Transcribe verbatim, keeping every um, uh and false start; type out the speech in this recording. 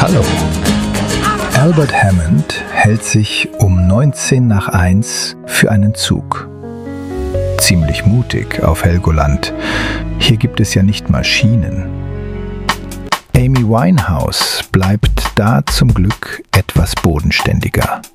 Hallo. Albert Hammond hält sich um neunzehn nach eins für einen Zug. Ziemlich mutig auf Helgoland. Hier gibt es ja nicht mal Schienen. Amy Winehouse bleibt da zum Glück etwas bodenständiger.